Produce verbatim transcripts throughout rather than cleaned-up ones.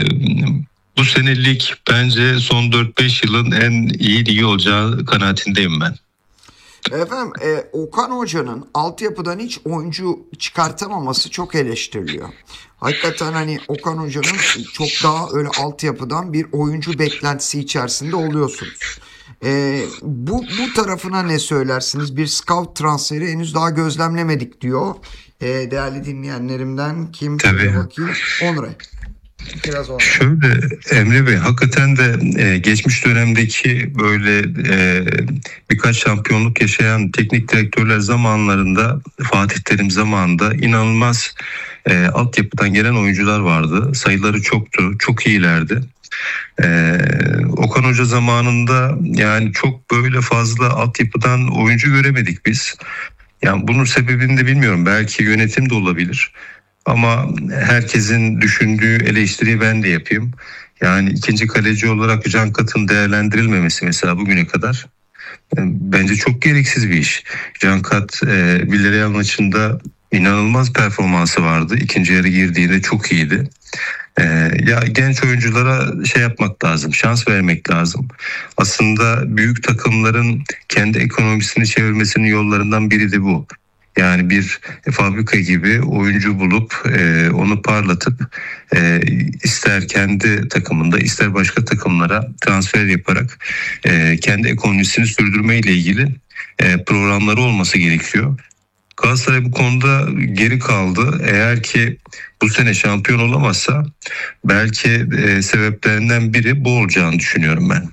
bu senelik bence son dört beş yılın en iyi ligi olacağı kanaatindeyim ben. Efendim e, Okan Hoca'nın altyapıdan hiç oyuncu çıkartamaması çok eleştiriliyor. Hakikaten hani Okan Hoca'nın çok daha öyle altyapıdan bir oyuncu beklentisi içerisinde oluyorsunuz. E, bu, bu tarafına ne söylersiniz? Bir scout transferi henüz daha gözlemlemedik diyor. E, değerli dinleyenlerimden kim? Tabii. Bakayım. Onray. Biraz onray. Şöyle Emre Bey, hakikaten de e, geçmiş dönemdeki böyle e, birkaç şampiyonluk yaşayan teknik direktörler zamanlarında, Fatih Terim zamanında inanılmaz e, altyapıdan gelen oyuncular vardı. Sayıları çoktu, çok iyilerdi. Ee, Okan Hoca zamanında yani çok böyle fazla altyapıdan oyuncu göremedik biz. Yani bunun sebebini de bilmiyorum. Belki yönetim de olabilir. Ama herkesin düşündüğü eleştiriyi ben de yapayım. Yani ikinci kaleci olarak Can Kat'ın değerlendirilmemesi mesela bugüne kadar bence çok gereksiz bir iş. Can Kat e, Villarreal maçında inanılmaz performansı vardı. İkinci yarı girdiğinde çok iyiydi. Ee, ya genç oyunculara şey yapmak lazım, şans vermek lazım. Aslında büyük takımların kendi ekonomisini çevirmesinin yollarından biri de bu. Yani bir fabrika gibi oyuncu bulup e, onu parlatıp e, ister kendi takımında ister başka takımlara transfer yaparak e, kendi ekonomisini sürdürmeyle ilgili e, programları olması gerekiyor. Galatasaray bu konuda geri kaldı. Eğer ki bu sene şampiyon olamazsa belki e, sebeplerinden biri bu olacağını düşünüyorum ben.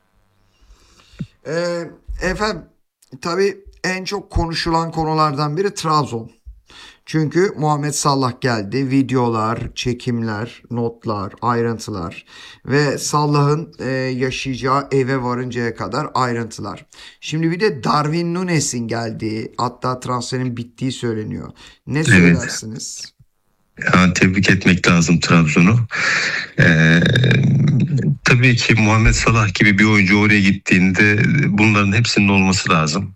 Ee, efendim tabii en çok konuşulan konulardan biri Trabzon. Çünkü Muhammed Salah geldi. Videolar, çekimler, notlar, ayrıntılar ve Salah'ın e, yaşayacağı eve varıncaya kadar ayrıntılar. Şimdi bir de Darwin Nunez'in geldiği, hatta transferin bittiği söyleniyor. Ne söylersiniz? Evet. Yani tebrik etmek lazım Trabzon'u. Ee, tabii ki Muhammed Salah gibi bir oyuncu oraya gittiğinde bunların hepsinin olması lazım.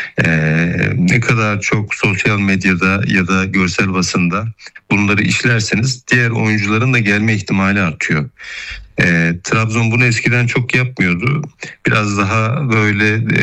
Ee, ne kadar çok sosyal medyada ya da görsel basında bunları işlerseniz diğer oyuncuların da gelme ihtimali artıyor. Ee, Trabzon bunu eskiden çok yapmıyordu. Biraz daha böyle e,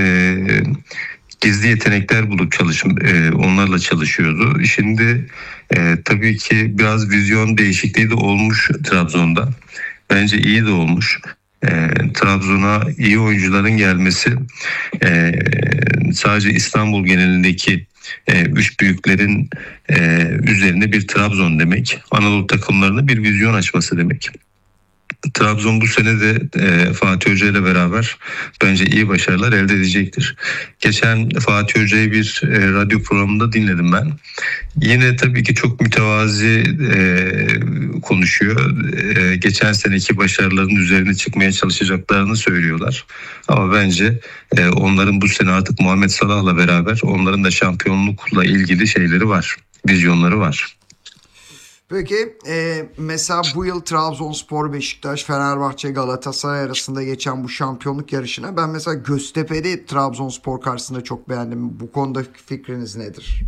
gizli yetenekler bulup çalışım, e, onlarla çalışıyordu. Şimdi e, tabii ki biraz vizyon değişikliği de olmuş Trabzon'da. Bence iyi de olmuş. E, Trabzon'a iyi oyuncuların gelmesi e, sadece İstanbul genelindeki e, üç büyüklerin e, üzerine bir Trabzon demek. Anadolu takımlarına bir vizyon açması demek. Trabzon bu sene de e, Fatih Hoca ile beraber bence iyi başarılar elde edecektir. Geçen Fatih Hoca'yı bir e, radyo programında dinledim ben. Yine tabii ki çok mütevazi e, konuşuyor. E, geçen seneki başarıların üzerine çıkmaya çalışacaklarını söylüyorlar. Ama bence e, onların bu sene artık Muhammed Salah'la beraber onların da şampiyonlukla ilgili şeyleri var, vizyonları var. Peki e, mesela bu yıl Trabzonspor, Beşiktaş, Fenerbahçe, Galatasaray arasında geçen bu şampiyonluk yarışına ben mesela Göztepe'de Trabzonspor karşısında çok beğendim. Bu konuda fikriniz nedir?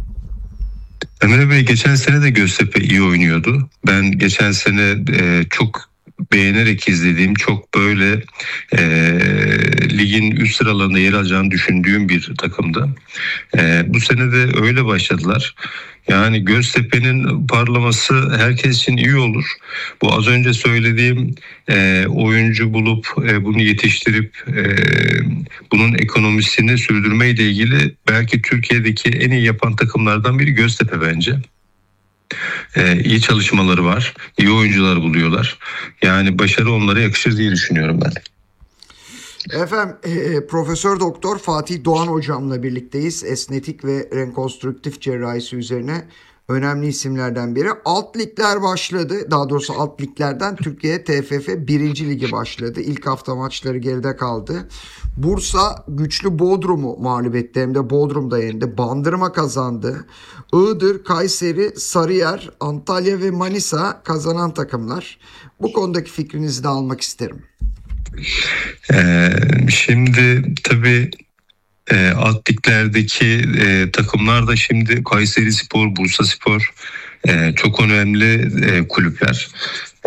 Emre Bey, geçen sene de Göztepe iyi oynuyordu. Ben geçen sene e, çok beğenerek izlediğim, çok böyle e, ligin üst sıralarında yer alacağını düşündüğüm bir takımdı. E, bu sene de öyle başladılar. Yani Göztepe'nin parlaması herkes için iyi olur. Bu az önce söylediğim e, oyuncu bulup e, bunu yetiştirip e, bunun ekonomisini sürdürmeyle ilgili belki Türkiye'deki en iyi yapan takımlardan biri Göztepe bence. E, iyi çalışmaları var, iyi oyuncular buluyorlar. Yani başarı onlara yakışır diye düşünüyorum ben. Efendim e, Profesör Doktor Fatih Doğan hocamla birlikteyiz. Esnetik ve rekonstrüktif cerrahisi üzerine önemli isimlerden biri. Alt ligler başladı. Daha doğrusu alt liglerden Türkiye T F F birinci Ligi başladı. İlk hafta maçları geride kaldı. Bursa güçlü Bodrum'u mağlup etti. Hem de Bodrum'da yendi. Bandırma kazandı. Iğdır, Kayseri, Sarıyer, Antalya ve Manisa kazanan takımlar. Bu konudaki fikrinizi de almak isterim. Ee, şimdi tabii e, alt liglerdeki e, takımlar da şimdi Kayseri Spor, Bursa Spor e, çok önemli e, kulüpler.